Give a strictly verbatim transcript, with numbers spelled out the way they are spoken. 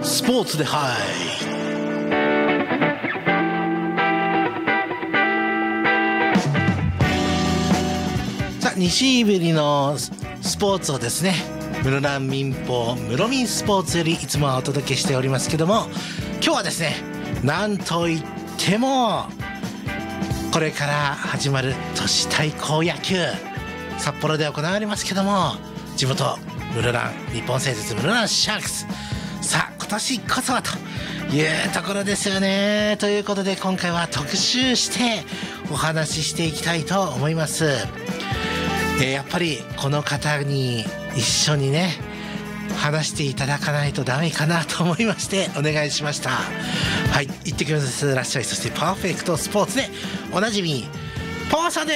スポーツでハイ。さあ、西いぶりのスポーツをですね、室蘭民放室民スポーツよりいつもはお届けしておりますけども、今日はですね、なんといってもこれから始まる都市対抗野球、札幌で行われますけども、地元室蘭日本製鉄室蘭シャークス、さあ今年こそはというところですよね。ということで今回は特集してお話ししていきたいと思います。えー、やっぱりこの方に一緒にね話していただかないとダメかなと思いましてお願いしました。はい、行ってきます。らっしゃい。そしてパーフェクトスポーツでおなじみポーさんです。